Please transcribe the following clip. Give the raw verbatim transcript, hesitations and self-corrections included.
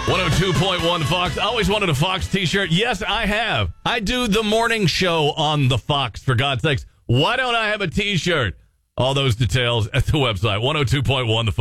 one oh two point one Fox. I always wanted a Fox t-shirt. Yes, I have. I do the morning show on the Fox, for God's sakes. Why don't I have a t-shirt? All those details at the website, one oh two point one the Fox.